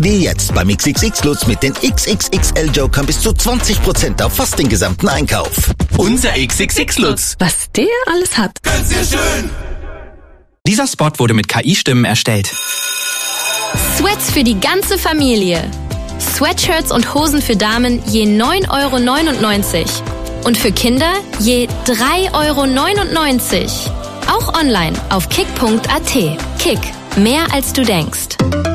Wie jetzt beim XXX Lutz mit den XXXL-Jokern bis zu 20% auf fast den gesamten Einkauf. Unser XXX Lutz. Was der alles hat. Ganz sehr schön. Dieser Spot wurde mit KI-Stimmen erstellt. Sweats für die ganze Familie. Sweatshirts und Hosen für Damen je 9,99 € und für Kinder je 3,99 €. Auch online auf kick.at. Kick, mehr als du denkst.